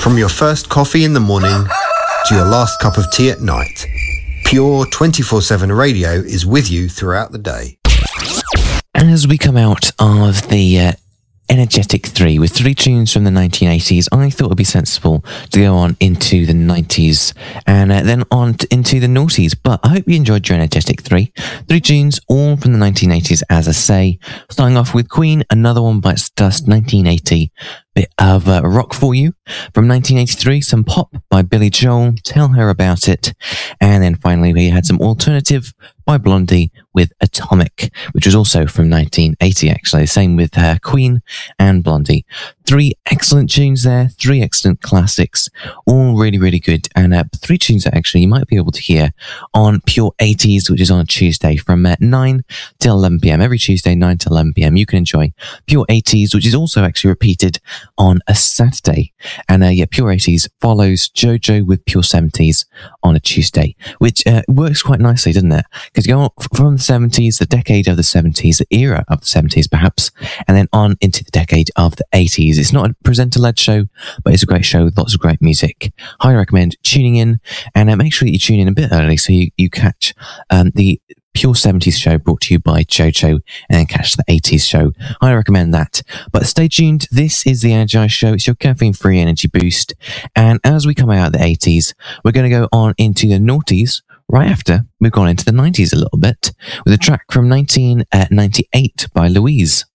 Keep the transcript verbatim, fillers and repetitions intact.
From your first coffee in the morning to your last cup of tea at night, Pure twenty-four seven Radio is with you throughout the day. As we come out of the uh, Energetic three with three tunes from the nineteen eighties, I thought it would be sensible to go on into the nineties and uh, then on to, into the noughties. But I hope you enjoyed your Energetic three. Three tunes, all from the nineteen eighties, as I say. Starting off with Queen, Another One Bites Dust, nineteen eighty. Bit of uh, rock for you. From nineteen eighty-three, some pop by Billy Joel, Tell Her About It. And then finally, we had some alternative by Blondie with Atomic, which was also from nineteen eighty, actually. Same with uh, Queen and Blondie. Three excellent tunes there, three excellent classics, all really, really good. And uh, three tunes that actually you might be able to hear on Pure eighties, which is on a Tuesday from uh, nine till eleven p.m. Every Tuesday, nine till eleven p.m. You can enjoy Pure eighties, which is also actually repeated on a Saturday. And uh, yeah, Pure eighties follows JoJo with Pure seventies on a Tuesday, which uh, works quite nicely, doesn't it? Because you go on from the seventies, the decade of the seventies, the era of the seventies perhaps, and then on into the decade of the eighties. It's not a presenter-led show, but it's a great show with lots of great music. Highly recommend tuning in, and uh, make sure that you tune in a bit early so you, you catch um, the Pure seventies show brought to you by JoJo, and then catch the eighties show. I recommend that. But stay tuned. This is the Energize Show. It's your caffeine-free energy boost. And as we come out of the eighties, we're going to go on into the noughties. Right after, we've gone into the nineties a little bit with a track from nineteen ninety-eight by Louise.